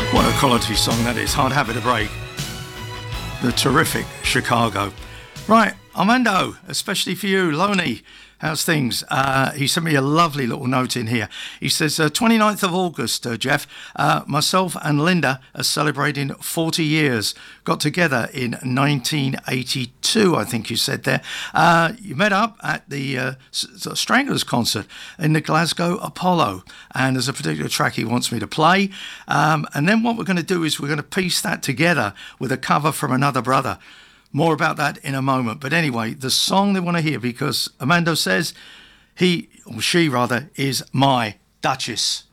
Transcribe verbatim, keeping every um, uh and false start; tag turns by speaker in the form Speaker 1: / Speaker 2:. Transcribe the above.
Speaker 1: What a quality song that is. Hard Habit to Break. The terrific Chicago. Right, Armando, especially for you, Loney. How's things? Uh, he sent me a lovely little note in here. He says, uh, twenty-ninth of August, uh, Jeff, uh, myself and Linda are celebrating forty years. Got together in nineteen eighty-two, I think you said there. Uh, you met up at the uh, Stranglers concert in the Glasgow Apollo. And there's a particular track he wants me to play. Um, and then what we're going to do is we're going to piece that together with a cover from another brother. More about that in a moment. But anyway, the song they want to hear, because Armando says he, or she rather, is my Duchess.